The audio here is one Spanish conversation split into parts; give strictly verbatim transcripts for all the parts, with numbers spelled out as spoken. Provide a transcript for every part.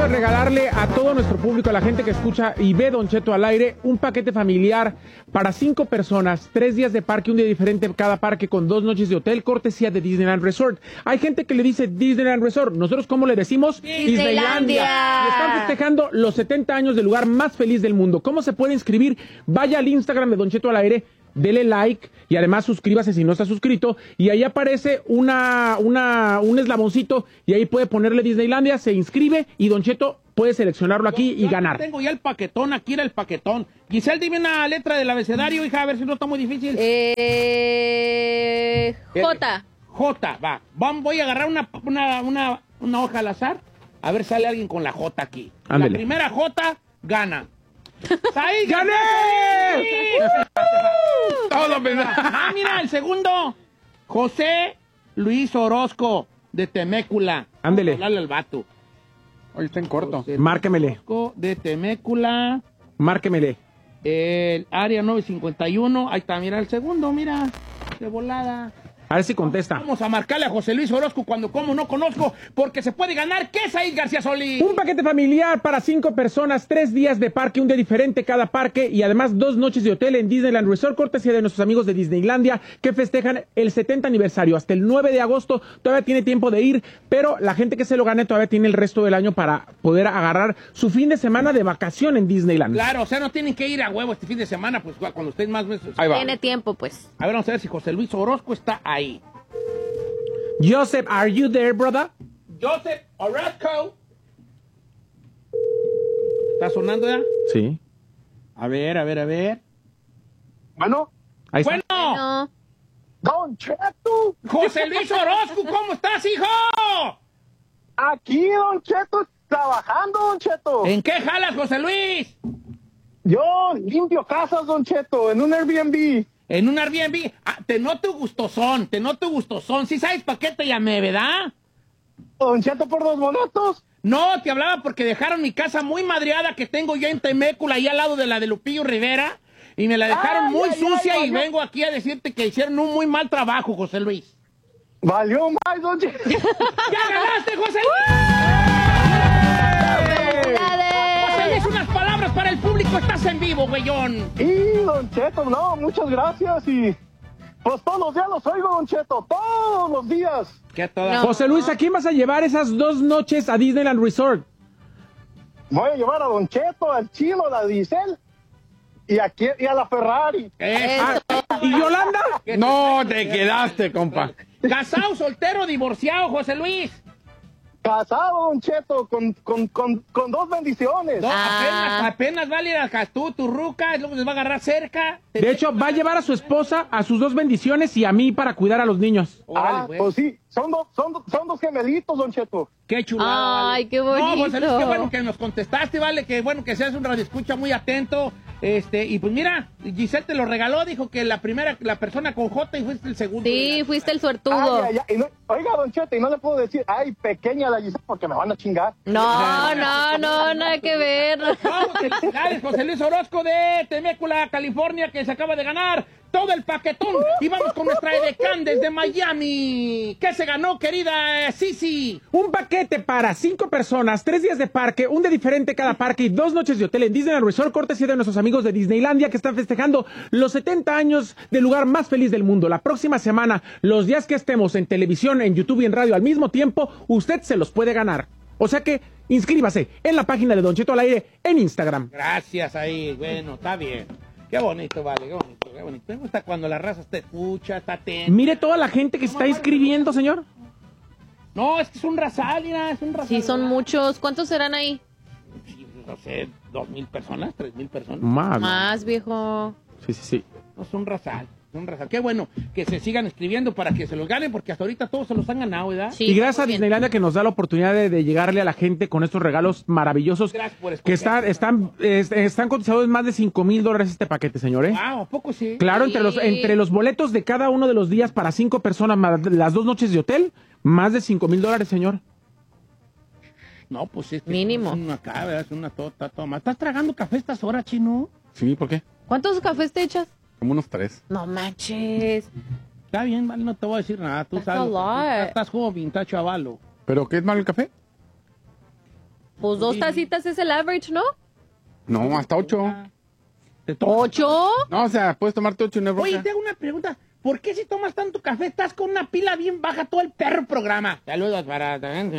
de regalarle a todo nuestro público, a la gente que escucha y ve Don Cheto al aire, un paquete familiar para cinco personas, tres días de parque, un día diferente en cada parque con dos noches de hotel, cortesía de Disneyland Resort. Hay gente que le dice Disneyland Resort, nosotros ¿cómo le decimos? Disneylandia. Disneylandia. Y están festejando los setenta años del lugar más feliz del mundo. ¿Cómo se puede inscribir? Vaya al Instagram de Don Cheto al aire, dele like y además suscríbase si no está suscrito y ahí aparece una, una, un eslaboncito y ahí puede ponerle Disneylandia, se inscribe y Don Cheto puede seleccionarlo aquí y ganar. Tengo ya el paquetón, aquí era el paquetón. Giselle, dime una letra del abecedario, hija, a ver si no está muy difícil. Eh, J. J, va. Vamos, voy a agarrar una, una, una, una hoja al azar, a ver sale alguien con la J aquí. Ándele. La primera J gana. ¡Ahí, ¡gané! Todo verdad. Ah, mira, el segundo. José Luis Orozco, de Temécula. Ándele. Vamos a hablarle al vato. Hoy está en corto. José Márquemele. Orozco, de Temécula. Márquemele. El área nueve cincuenta y uno. Ahí está, mira el segundo, mira. De volada. A ver si contesta. Vamos a marcarle a José Luis Orozco cuando como no conozco, porque se puede ganar. ¿Qué es ahí, García Solís? Un paquete familiar para cinco personas, tres días de parque, un día diferente cada parque y además dos noches de hotel en Disneyland Resort, cortesía de nuestros amigos de Disneylandia que festejan el setenta aniversario. Hasta el nueve de agosto todavía tiene tiempo de ir, pero la gente que se lo gane todavía tiene el resto del año para poder agarrar su fin de semana de vacación en Disneyland. Claro, o sea, no tienen que ir a huevo este fin de semana, pues cuando estén más meses. Ahí va. Tiene tiempo, pues. A ver, vamos a ver si José Luis Orozco está ahí. Joseph, are you there, brother? Joseph Orozco. ¿Está sonando ya? Sí. A ver, a ver, a ver. Bueno, Ahí está. Bueno, No. Don Cheto, José Luis Orozco, ¿cómo estás, hijo? aquí Don Cheto, trabajando Don Cheto. ¿En qué jalas, José Luis? Yo limpio casas Don Cheto, en un Airbnb. En un Airbnb. Ah, te noto gustosón, te noto gustosón. ¿Sí sabes para qué te llamé, verdad? Don Cheto por dos boletos. No, te hablaba porque dejaron mi casa muy madreada que tengo yo en Temécula, ahí al lado de la de Lupillo Rivera, y me la dejaron Ay, muy ay, sucia ay, y valió. vengo aquí a decirte que hicieron un muy mal trabajo, José Luis. Valió más Don Cheto. ¡Ya ganaste, José Luis! José Luis, unas palabras para el público, estás en vivo, güeyón. Y Don Cheto, no, muchas gracias y pues todos los días los oigo Don Cheto, todos los días. ¿Qué toda? No. José Luis, ¿a quién vas a llevar esas dos noches a Disneyland Resort? Voy a llevar a Don Cheto, al Chino, a la Giselle y, aquí, y a la Ferrari. Eh, Ah, ¿y Yolanda? No, te quedaste, compa. Casado, soltero, divorciado, José Luis. Casado Don Cheto, con, con, con, con dos bendiciones. No, Ah. apenas, apenas va a ir a Castú, tu ruca, es lo que les va a agarrar cerca. De hecho, va a llevar a su esposa, a sus dos bendiciones y a mí para cuidar a los niños. Órale, Ah, güey. pues sí, son, dos son, dos- son dos gemelitos, Don Cheto. Qué chulada. Ay, vale. qué bonito. No, José Luis, qué bueno que nos contestaste, vale, que bueno que seas un radioescucha muy atento. Este, y pues mira, Giselle te lo regaló, dijo que la primera, la persona con J y fuiste el segundo. Sí, fuiste el suertudo. Ay, ay, ay, y no- oiga, Don Cheto, y no le puedo decir, ay, pequeña la Giselle, porque me van a chingar. No, no, no, nada que ver. Vamos, felicidades, José Luis Orozco de Temécula, California, que se acaba de ganar todo el paquetón. Y vamos con nuestra edecán desde Miami. ¿Qué se ganó, querida Sisi? Un paquete para cinco personas, tres días de parque, un día diferente cada parque y dos noches de hotel en Disneyland Resort, cortesía de nuestros amigos de Disneylandia que están festejando los setenta años del lugar más feliz del mundo. La próxima semana, los días que estemos en televisión, en YouTube y en radio al mismo tiempo, usted se los puede ganar. O sea que inscríbase en la página de Don Cheto al aire en Instagram. Gracias ahí, bueno, está bien. Qué bonito, vale, qué bonito, qué bonito. Me gusta cuando la raza te escucha, está atenta. Mire toda la gente que está inscribiendo, señor. No, es que es un rasal, mira, es un rasal. Sí, son muchos. ¿Cuántos serán ahí? Sí, no sé, dos mil personas, tres mil personas. Más. Más, viejo. Sí, sí, sí. No, es un rasal, es un rasal. Qué bueno que se sigan escribiendo para que se los ganen, porque hasta ahorita todos se los han ganado, ¿verdad? Sí, Y gracias a muy bien. Disneylandia que nos da la oportunidad de, de llegarle a la gente con estos regalos maravillosos. Gracias por escuchar. Que están, están, es- están cotizados en más de cinco mil dólares este paquete, señor, ¿eh? Wow, ¿a poco sí? Claro, entre los, Sí. entre los boletos de cada uno de los días para cinco personas, más las dos noches de hotel, más de cinco mil dólares, señor. No, pues es que Mínimo. es una acá, ¿verdad? Es una tota, toma. ¿Estás tragando café a estas horas, chino? Sí, ¿por qué? ¿Cuántos cafés te echas? Como unos tres. No manches. Está bien, vale, no te voy a decir nada. Tú That's sabes. a lo que- lot. Estás joven, estás chavalo. ¿Pero qué es malo el café? Pues dos tacitas es el average, ¿no? No, hasta ocho. ¿Te tomas? ¿Ocho? No, o sea, puedes tomarte ocho y no es Oye, bronca. te hago una pregunta. ¿Por qué si tomas tanto café estás con una pila bien baja todo el perro programa? Saludos para...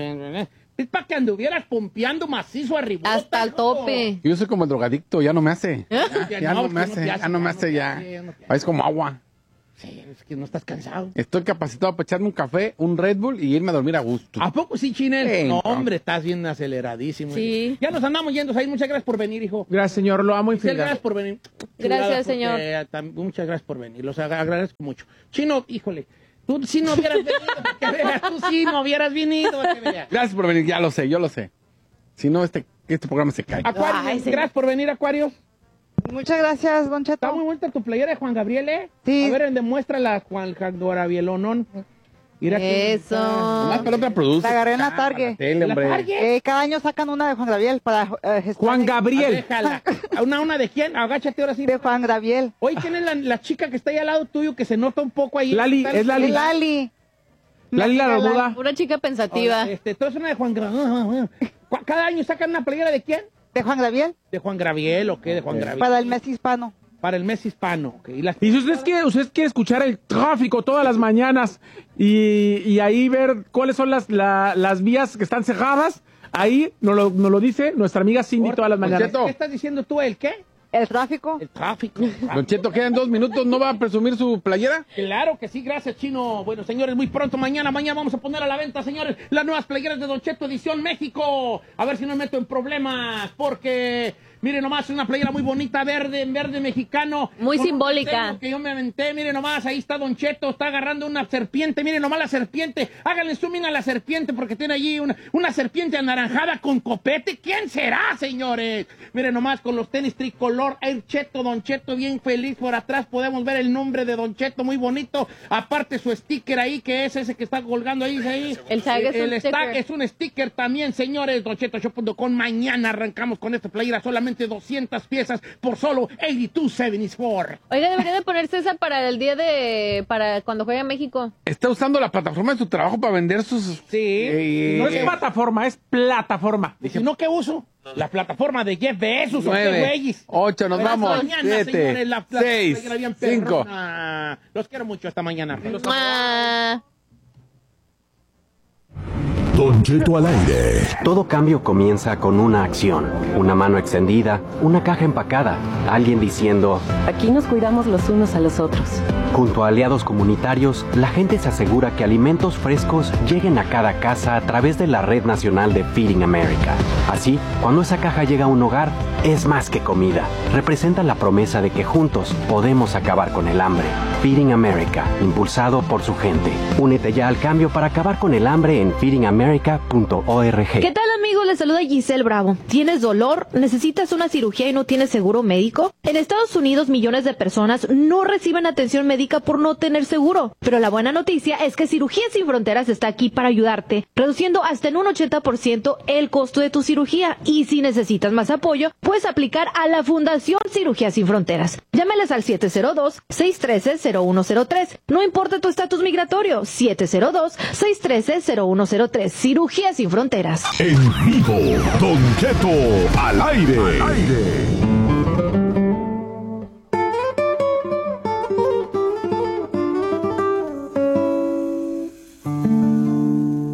Es para que anduvieras pompeando macizo arriba. Hasta el tope. Yo soy como el drogadicto, ya no me hace. Ya, Ya no pues, me hace, ya no me hace, ya. Es como agua. Sí, es que no estás cansado. Estoy capacitado para echarme un café, un Red Bull y irme a dormir a gusto. ¿A poco sí, Chinel? Sí, No, no. hombre, estás bien aceleradísimo. Sí. Ya nos andamos yendo ahí. Muchas gracias por venir, hijo. Gracias, señor. Lo amo Giselle, infinidad. gracias por venir. Gracias, Chulada, señor. porque, eh, tam- muchas gracias por venir. Los agra- agradezco mucho. Chino, híjole, tú sí no hubieras venido, para que veas. Tú sí no hubieras venido, para que veas. Gracias por venir, ya lo sé, yo lo sé. Si no, este, este programa se cae. Acuario, Ay, señor. gracias por venir, Acuario. Muchas gracias, Don Está muy Cheto. bonita tu playera de Juan Gabriel, ¿eh? Sí. A ver, demuéstrala, Juan Gabrielonón. Mira qué Eso. Más para otra produce. La agarré en la Target. Tele, ¿La hombre. Target? Eh, cada año sacan una de Juan Gabriel para eh, gestionar- Juan Gabriel. Déjala. ¿Una, una de quién? Agáchate ahora sí. De Juan Gabriel. Oye, ¿quién es la, la chica que está ahí al lado tuyo que se nota un poco ahí? Lali, Está- es Lali. Y Lali. Lali la Romuda. Una chica pensativa. Ahora, Este, entonces una de Juan Gabriel. ¿Cada año sacan una playera de quién? De Juan Gabriel. ¿De Juan Gabriel o qué? De Juan Gabriel. Para el mes hispano. Para el mes hispano. ok. Y las- Y si ustedes quieren, ustedes quieren escuchar el tráfico todas las mañanas y, y ahí ver cuáles son las, la- las vías que están cerradas, ahí nos lo, nos lo dice nuestra amiga Cindy todas las mañanas. Cheto. ¿Qué estás diciendo tú? ¿El qué? El tráfico. El tráfico. Don Cheto, quedan dos minutos, ¿no va a presumir su playera? Claro que sí, gracias, Chino. Bueno, señores, muy pronto, mañana, mañana vamos a poner a la venta, señores, las nuevas playeras de Don Cheto Edición México. A ver si no me meto en problemas, porque, miren nomás, es una playera muy bonita, verde, en verde mexicano. Muy Con un simbólica. diseño que yo me aventé, miren nomás, ahí está Don Cheto, está agarrando una serpiente, miren nomás la serpiente. Háganle zoom in a la serpiente, porque tiene allí una, una serpiente anaranjada con copete. ¿Quién será, señores? Miren nomás, con los tenis tricolor, Air Cheto, Don Cheto, bien feliz. Por atrás podemos ver el nombre de Don Cheto, muy bonito. Aparte su sticker ahí, que es ese que está colgando ahí. ahí. El tag es El un tag sticker. es un sticker también, señores. Don Cheto Shop punto com. Mañana arrancamos con esta playera, solamente doscientas piezas por solo ochenta y dos setenta y cuatro. Oiga, debería de ponerse esa para el día de... para cuando juegue a México. Está usando la plataforma de su trabajo para vender sus... Sí. Eh, No es plataforma, es plataforma. Si no, ¿qué uso? La plataforma de Jeff Bezos o qué Nueve, güeyes. ocho, nos Hasta vamos. mañana, Siete, señores, la- la- seis, la- bien cinco. perrona. Los quiero mucho, hasta mañana. Los amo. Ma. Don Cheto al aire. Todo cambio comienza con una acción, una mano extendida, una caja empacada, alguien diciendo, Aquí nos cuidamos los unos a los otros. junto a aliados comunitarios, la gente se asegura que alimentos frescos lleguen a cada casa a través de la Red Nacional de Feeding America. Así, cuando esa caja llega a un hogar, es más que comida. Representa la promesa de que juntos podemos acabar con el hambre. Feeding America, impulsado por su gente. Únete ya al cambio para acabar con el hambre en feeding america punto org. ¿Qué tal, amigos? Les saluda Giselle Bravo. ¿Tienes dolor? ¿Necesitas una cirugía y no tienes seguro médico? En Estados Unidos, millones de personas no reciben atención médica por no tener seguro. Pero la buena noticia es que Cirugía Sin Fronteras está aquí para ayudarte, reduciendo hasta en un ochenta por ciento el costo de tu cirugía. Y si necesitas más apoyo, puedes aplicar a la Fundación Cirugía Sin Fronteras. Llámeles al siete cero dos, seis uno tres, cero uno cero tres. No importa tu estatus migratorio, siete cero dos, seis uno tres, cero uno cero tres. Cirugía Sin Fronteras. En vivo, Don Cheto al aire. Al aire.